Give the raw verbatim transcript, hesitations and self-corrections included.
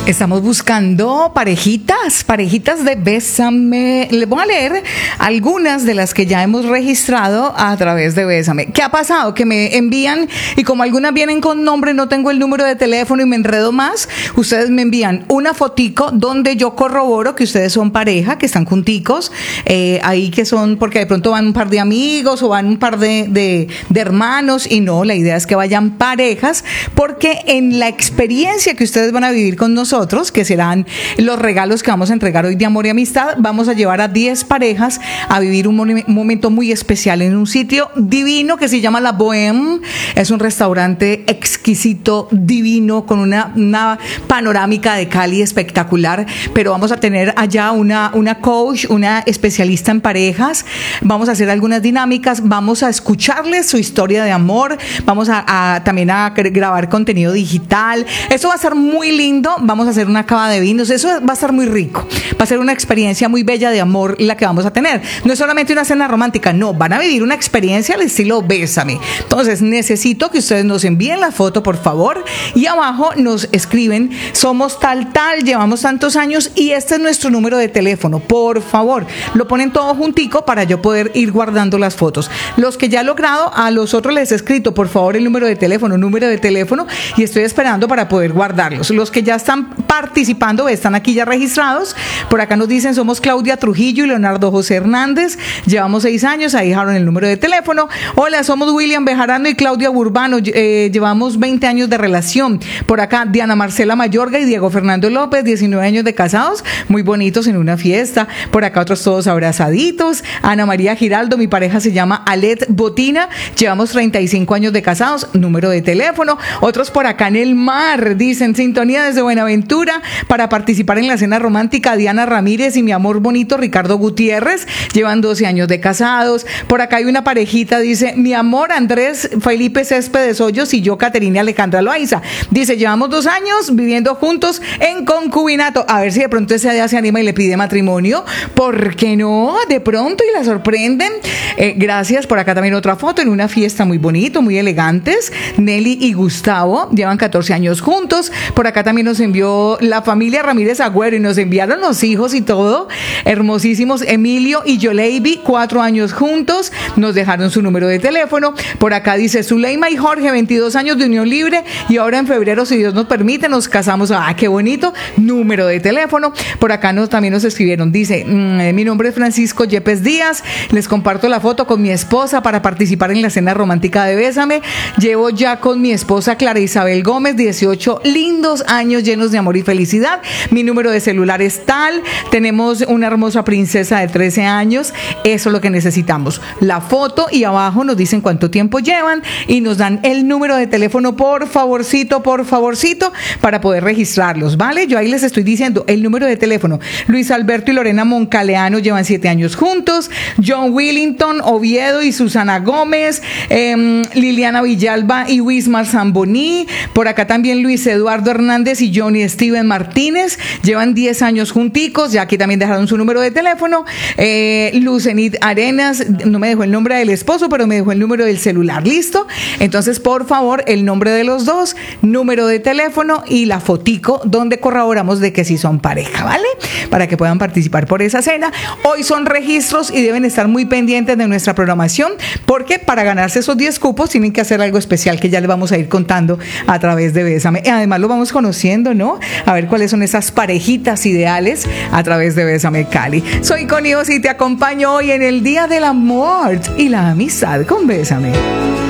Estamos buscando parejitas, parejitas de Bésame. Les voy a leer algunas de las que ya hemos registrado a través de Bésame. ¿Qué ha pasado? Que me envían, y como algunas vienen con nombre, no tengo el número de teléfono y me enredo más, ustedes me envían una fotico donde yo corroboro que ustedes son pareja, que están junticos, eh, ahí que son, porque de pronto van un par de amigos o van un par de, de, de hermanos, y no, la idea es que vayan parejas, porque en la experiencia que ustedes van a vivir con nosotros, que serán los regalos que vamos a entregar hoy de amor y amistad, vamos a llevar a diez parejas a vivir un, un momento muy especial en un sitio divino que se llama La Bohème. Es un restaurante exquisito, divino, con una, una panorámica de Cali espectacular, pero vamos a tener allá una, una coach, una especialista en parejas, vamos a hacer algunas dinámicas, vamos a escucharles su historia de amor, vamos a, a también a grabar contenido digital. Eso va a ser muy lindo. Vamos a hacer una cava de vinos, eso va a estar muy rico, va a ser una experiencia muy bella de amor la que vamos a tener. No es solamente una cena romántica, no, van a vivir una experiencia al estilo Bésame. Entonces necesito que ustedes nos envíen la foto, por favor, y abajo nos escriben: somos tal tal, llevamos tantos años y este es nuestro número de teléfono. Por favor, lo ponen todo juntico para yo poder ir guardando las fotos. Los que ya he logrado, a los otros les he escrito por favor el número de teléfono, número de teléfono, y estoy esperando para poder guardarlos. Los que ya están participando, están aquí ya registrados. Por acá nos dicen: somos Claudia Trujillo y Leonardo José Hernández, llevamos seis años, ahí dejaron el número de teléfono. Hola, somos William Bejarano y Claudia Burbano, eh, llevamos veinte años de relación. Por acá Diana Marcela Mayorga y Diego Fernando López, diecinueve años de casados, muy bonitos en una fiesta. Por acá otros todos abrazaditos. Ana María Giraldo, mi pareja se llama Alet Botina, llevamos treinta y cinco años de casados, número de teléfono. Otros por acá en el mar dicen: sintonía desde Buenaventura para participar en la cena romántica, Diana Ramírez y mi amor bonito Ricardo Gutiérrez, llevan doce años de casados. Por acá hay una parejita, dice: mi amor Andrés Felipe Céspedes Hoyos y yo Caterina Alejandra Loaiza, dice: llevamos dos años viviendo juntos en concubinato. A ver si de pronto ese día se anima y le pide matrimonio, ¿por qué no? De pronto, y la sorprenden. Eh, gracias. Por acá también otra foto en una fiesta muy bonito, muy elegantes, Nelly y Gustavo, llevan catorce años juntos. Por acá también nos envió la familia Ramírez Agüero y nos enviaron los hijos y todo, hermosísimos, Emilio y Yoleibi, cuatro años juntos, nos dejaron su número de teléfono. Por acá dice Zuleima y Jorge, veintidós años de unión libre, y ahora en febrero, si Dios nos permite, nos casamos. Ah, qué bonito, número de teléfono. Por acá nos, también nos escribieron, dice: mmm, mi nombre es Francisco Yepes Díaz, les comparto la foto con mi esposa para participar en la cena romántica de Bésame. Llevo ya con mi esposa Clara Isabel Gómez dieciocho lindos años llenos de amor y felicidad. Mi número de celular es tal. Tenemos una hermosa princesa de trece años. Eso es lo que necesitamos. La foto, y abajo nos dicen cuánto tiempo llevan y nos dan el número de teléfono, por favorcito, por favorcito, para poder registrarlos, ¿vale? Yo ahí les estoy diciendo el número de teléfono. Luis Alberto y Lorena Moncaleano llevan siete años juntos. John Willington Oviedo y Susana Gómez, eh, Liliana Villalba y Wismar Zamboní. Por acá también Luis Eduardo Hernández y Johnny Steven Martínez, llevan diez años junticos, ya aquí también dejaron su número de teléfono. eh, Lucenit Arenas, no me dejó el nombre del esposo, pero me dejó el número del celular. ¿Listo? Entonces, por favor, el nombre de los dos, número de teléfono y la fotico donde corroboramos de que sí son pareja, ¿vale? Para que puedan participar por esa cena. Hoy son registros y deben estar muy pendientes de nuestra programación, porque para ganarse esos diez cupos tienen que hacer algo especial que ya les vamos a ir contando a través de Bésame. Y además lo vamos conociendo, ¿no? A ver cuáles son esas parejitas ideales a través de Bésame Cali. Soy Connie Osi y te acompaño hoy en el Día del Amor y la Amistad con Bésame.